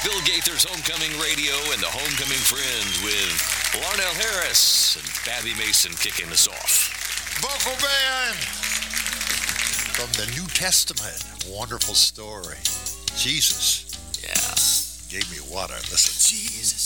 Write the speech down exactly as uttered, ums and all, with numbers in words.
Bill Gaither's Homecoming Radio and the Homecoming Friends with Larnell Harris and Babby Mason kicking us off. Vocal band from the New Testament. Wonderful story. Jesus. Yeah. Gave me water. Listen. Jesus.